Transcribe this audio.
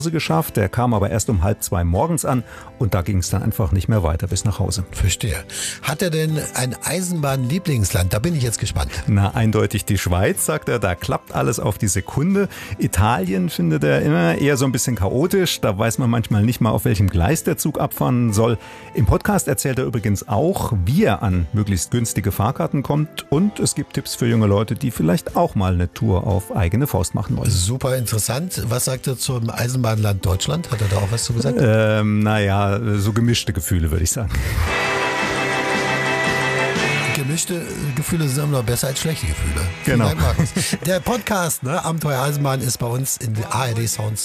geschafft. Der kam aber erst um 1:30 morgens an und da ging es dann einfach nicht mehr weiter bis nach Hause. Verstehe. Hat er denn ein Eisenbahn-Lieblingsland? Da bin ich jetzt gespannt. Na, eindeutig die Schweiz, sagt er. Da klappt alles auf die Sekunde. Italien findet er immer eher so ein bisschen chaotisch. Da weiß man manchmal nicht mal, auf welchem Gleis der Zug abfahren soll. Im Podcast erzählt er übrigens auch, wie er an möglichst günstige Fahrkarten kommt. Und es gibt Tipps für junge Leute, die vielleicht auch mal eine Tour auf eigene Faust machen wollen. Super interessant. Was sagt er zum Eisenbahnland Deutschland? Hat er da auch was zu gesagt? Naja, so gemischte Gefühle, würde ich sagen. Gemischte Gefühle sind immer noch besser als schlechte Gefühle. Genau. Vielen Dank, Markus. Der Podcast, Abenteuer Eisenbahn, ist bei uns in der ARD Sounds